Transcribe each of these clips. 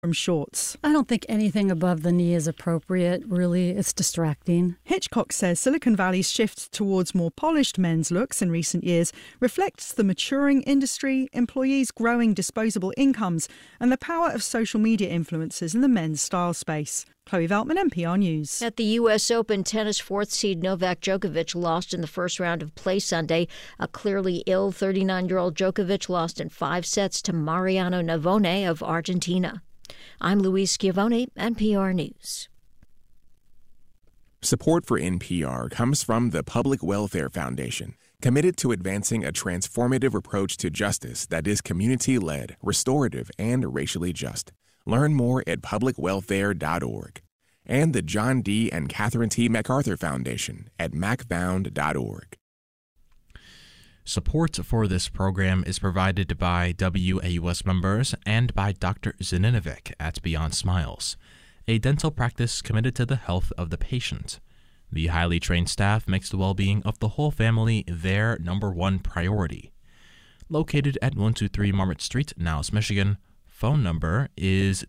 from shorts. I don't think anything above the knee is appropriate, really. It's distracting. Hitchcock says Silicon Valley's shift towards more polished men's looks in recent years reflects the maturing industry, employees' growing disposable incomes, and the power of social media influencers in the men's style space. Chloe Veltman, NPR News. At the U.S. Open, tennis fourth seed Novak Djokovic lost in the first round of play Sunday. A clearly ill 39-year-old Djokovic lost in 5 sets to Mariano Navone of Argentina. I'm Louise Schiavone, NPR News. Support for NPR comes from the Public Welfare Foundation, committed to advancing a transformative approach to justice that is community-led, restorative, and racially just. Learn more at publicwelfare.org. And the John D. and Catherine T. MacArthur Foundation at macfound.org. Support for this program is provided by WAUS members and by Dr. Zaninovic at Beyond Smiles, a dental practice committed to the health of the patient. The highly trained staff makes the well-being of the whole family their number one priority. Located at 123 Marmot Street, Niles, Michigan, phone number is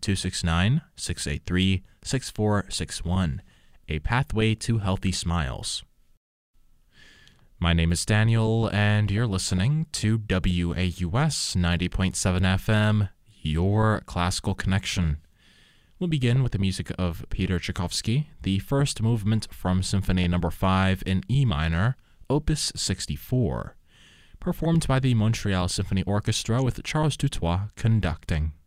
269-683-6461, a pathway to healthy smiles. My name is Daniel, and you're listening to WAUS 90.7 FM, your classical connection. We'll begin with the music of Peter Tchaikovsky, the first movement from Symphony No. 5 in E minor, Opus 64, performed by the Montreal Symphony Orchestra with Charles Dutoit conducting.